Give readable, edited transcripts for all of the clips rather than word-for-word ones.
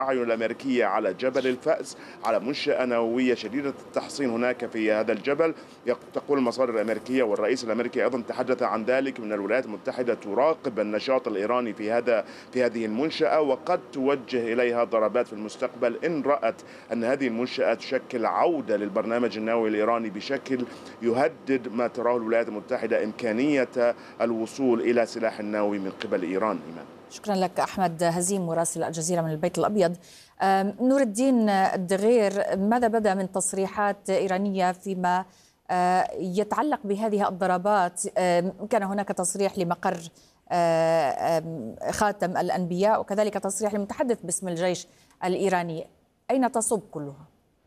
الأعين الأمريكية على جبل الفأس، على منشأة نووية شديدة التحصين هناك في هذا الجبل. تقول المصادر الأمريكية والرئيس الأمريكي أيضا تحدث عن ذلك، من الولايات المتحدة تراقب النشاط الإيراني في هذه المنشأة، وقد توجه إليها ضربات في المستقبل إن رأت أن هذه المنشأة تشكل عودة للبرنامج النووي الإيراني بشكل يهدد ما تراه الولايات المتحدة إمكانية الوصول إلى سلاح نووي من قبل إيران. إيمان. شكرا لك أحمد هزيم مراسل الجزيرة من البيت الأبيض. نور الدين الدغير، ماذا بدا من تصريحات إيرانية فيما يتعلق بهذه الضربات؟ كان هناك تصريح لمقر خاتم الأنبياء وكذلك تصريح لمتحدث باسم الجيش الإيراني، أين تصب كلها؟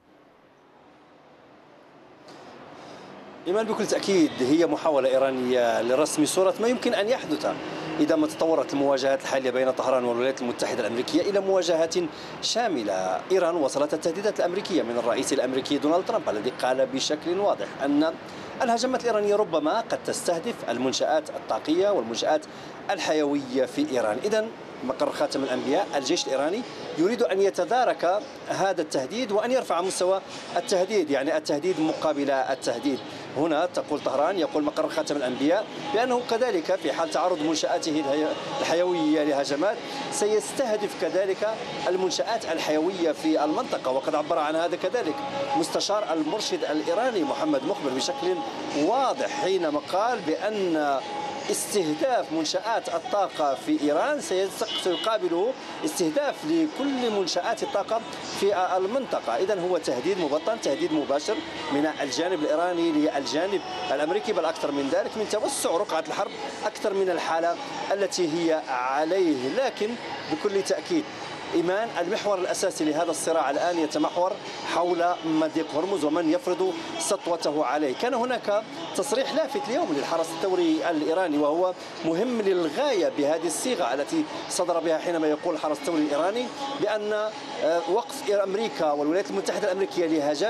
إيمان، بكل تأكيد هي محاولة إيرانية لرسم صورة ما يمكن أن يحدث إذا ما تطورت المواجهات الحالية بين طهران والولايات المتحدة الأمريكية إلى مواجهات شاملة. إيران وصلت التهديدات الأمريكية من الرئيس الأمريكي دونالد ترامب الذي قال بشكل واضح أن الهجمات الإيرانية ربما قد تستهدف المنشآت الطاقية والمنشآت الحيوية في إيران. إذن مقر خاتم الأنبياء، الجيش الإيراني يريد أن يتدارك هذا التهديد وأن يرفع مستوى التهديد، يعني التهديد مقابل التهديد. هنا تقول طهران، يقول مقر خاتم الأنبياء بأنه كذلك في حال تعرض منشآته الحيوية لهجمات سيستهدف كذلك المنشآت الحيوية في المنطقة. وقد عبر عن هذا كذلك مستشار المرشد الإيراني محمد مخبر بشكل واضح حينما قال بأن استهداف منشآت الطاقة في إيران سيقابله استهداف لكل منشآت الطاقة في المنطقة. إذن هو تهديد مبطن، تهديد مباشر من الجانب الإيراني للجانب الأمريكي، بل أكثر من ذلك، من توسع رقعة الحرب أكثر من الحالة التي هي عليه. لكن بكل تأكيد إيمان، المحور الأساسي لهذا الصراع الآن يتمحور حول مضيق هرمز ومن يفرض سطوته عليه. كان هناك تصريح لافت اليوم للحرس الثوري الإيراني وهو مهم للغاية بهذه الصيغة التي صدر بها حينما يقول الحرس الثوري الإيراني بأن وقف أمريكا والولايات المتحدة الأمريكية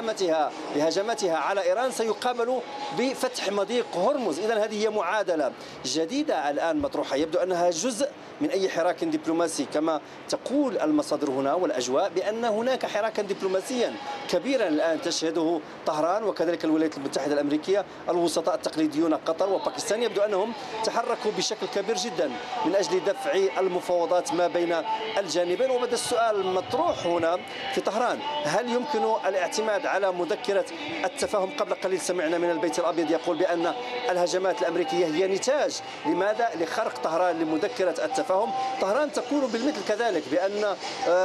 لهجماتها على إيران سيقابل بفتح مضيق هرمز. إذن هذه هي معادلة جديدة الآن مطروحة، يبدو أنها جزء من أي حراك دبلوماسي كما تقول المصادر هنا والأجواء، بأن هناك حراكا دبلوماسيا كبيرا الآن تشهده طهران وكذلك الولايات المتحدة الأمريكية. الوسطاء التقليديون قطر وباكستان يبدو أنهم تحركوا بشكل كبير جدا من أجل دفع المفاوضات ما بين الجانبين. وبدأ السؤال مطروح هنا في طهران، هل يمكن الاعتماد على مذكرة التفاهم؟ قبل قليل سمعنا من البيت الأبيض يقول بأن الهجمات الأمريكية هي نتاج لماذا؟ لخرق طهران لمذكرة التفاهم. طهران تقول بالمثل كذلك بأن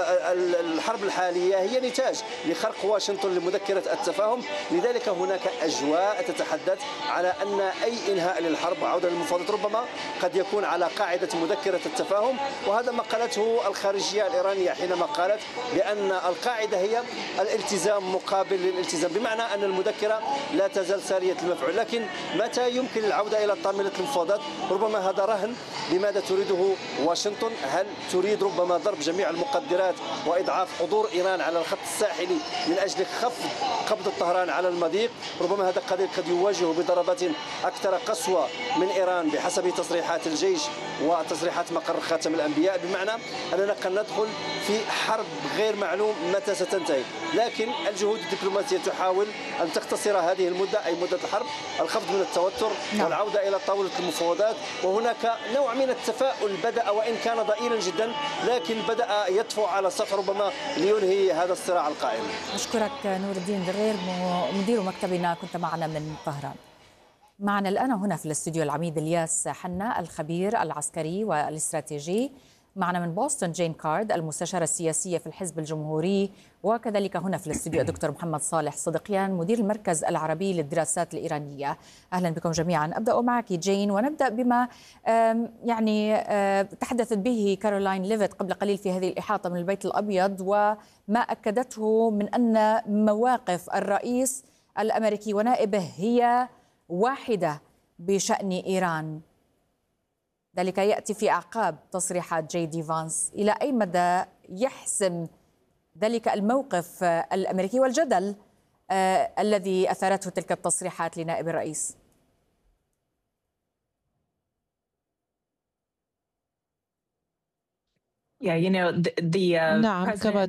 الحرب الحالية هي نتاج لخرق واشنطن لمذكرة التفاهم. لذلك هناك أجواء تتحدث على أن أي إنهاء للحرب وعودة للمفاوضات ربما قد يكون على قاعدة مذكرة التفاهم. وهذا ما قالته الخارجية الإيرانية حينما قالت بأن القاعدة هي الالتزام مقابل للالتزام، بمعنى أن المذكرة لا تزال سارية المفعول. لكن متى يمكن العودة إلى طاولة المفاوضات؟ ربما هذا رهن بماذا تريده واشنطن. هل تريد ربما ضرب جميع المقدرات وإضعاف حضور إيران على الخط الساحلي من أجل خفض قبض طهران على المضيق؟ ربما هذا قد يواجه بضربات أكثر قسوة من إيران بحسب تصريحات الجيش وتصريحات مقر خاتم الأنبياء، بمعنى أننا قد ندخل في حرب غير معلوم متى ستنتهي. لكن الجهود الدبلوماسية تحاول أن تختصر هذه المدة، أي مدة الحرب، الخفض من التوتر والعودة إلى طاولة المفاوضات. وهناك نوع من التفاؤل بدأ وإن كان ضئيلا جدا، لكن بدأ يطفو على سطح ربما لينهي هذا الصراع القائم. أشكرك نور الدين دغير مدير مكتبنا، كنت معنا من طهران. معنا الآن هنا في الاستوديو العميد الياس حنا الخبير العسكري والاستراتيجي. معنا من بوسطن جين كارد المستشارة السياسية في الحزب الجمهوري، وكذلك هنا في الاستوديو الدكتور محمد صالح صدقيان مدير المركز العربي للدراسات الإيرانية. أهلا بكم جميعا. أبدأ معك جين، ونبدأ بما تحدثت به كارولاين ليفيت قبل قليل في هذه الإحاطة من البيت الأبيض، وما أكدته من أن مواقف الرئيس الأمريكي ونائبه هي واحدة بشأن إيران. ذلك يأتي في أعقاب تصريحات جي دي فانس. إلى أي مدى يحسم ذلك الموقف الأمريكي والجدل الذي أثارته تلك التصريحات لنائب الرئيس؟ نعم، كما